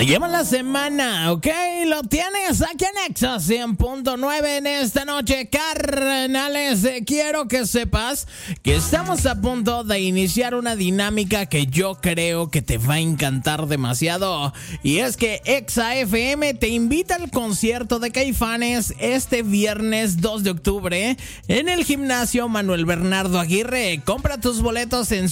Se lleva la semana, ¿ok? Lo tienes aquí en Exa 100.9 en esta noche, carnales. Quiero que sepas que estamos a punto de iniciar una dinámica que yo creo que te va a encantar demasiado. Y es que Exa FM te invita al concierto de Caifanes este viernes 2 de octubre en el gimnasio Manuel Bernardo Aguirre. Compra tus boletos en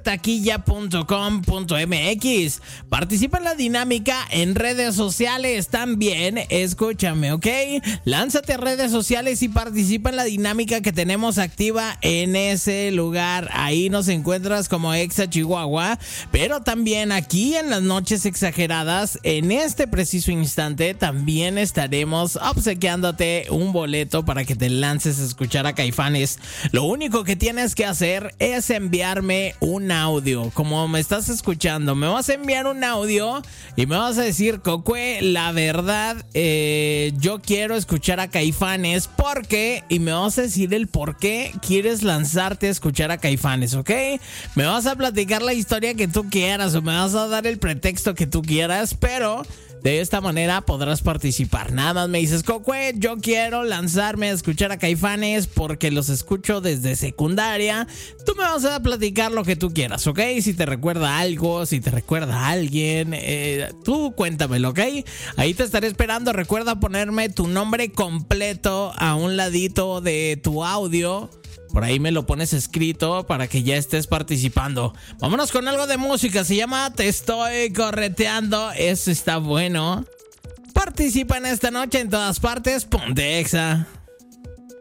supertaquilla.com.mx. Participa en la dinámica en redes sociales también. Escúchame, ¿ok? Lánzate a redes sociales y participa en la dinámica que tenemos activa en ese lugar. Ahí nos encuentras como Exa Chihuahua, pero también aquí en las noches exageradas, en este preciso instante, también estaremos obsequiándote un boleto para que te lances a escuchar a Caifanes. Lo único que tienes que hacer es enviarme un audio. Como me estás escuchando, me vas a enviar un audio y me vas a decir: Cocue, la verdad, yo quiero escuchar a Caifanes porque, y me vas a decir el por qué quieres lanzarte a escuchar a Caifanes, ¿ok? Me vas a platicar la historia que tú quieras o me vas a dar el pretexto que tú quieras, pero de esta manera podrás participar. Nada más me dices: Cocue, yo quiero lanzarme a escuchar a Caifanes porque los escucho desde secundaria. Tú me vas a platicar lo que tú quieras, ¿ok? Si te recuerda algo, si te recuerda a alguien, tú cuéntamelo, ¿ok? Ahí te estaré esperando. Recuerda ponerme tu nombre completo a un ladito de tu audio. Por ahí me lo pones escrito para que ya estés participando. Vámonos con algo de música. Se llama Te Estoy Correteando. Eso está bueno. Participa en esta noche en todas partes. Ponte Exa.